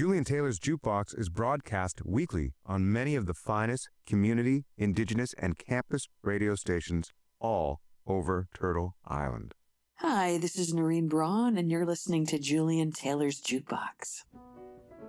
Julian Taylor's Jukebox is broadcast weekly on many of the finest community, indigenous, and campus radio stations all over Turtle Island. Hi, this is Noreen Braun, and you're listening to Julian Taylor's Jukebox.